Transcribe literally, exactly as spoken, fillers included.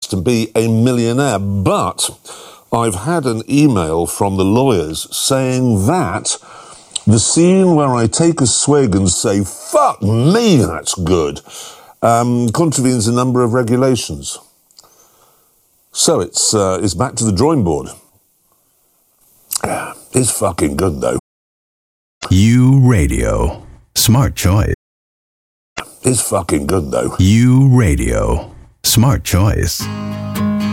to be a millionaire. But I've had an email from the lawyers saying that the scene where I take a swig and say, fuck me, that's good, um, contravenes a number of regulations. So it's, uh, it's back to the drawing board. It's fucking good, though. U Radio. Smart choice. It's fucking good, though. U Radio. Smart choice.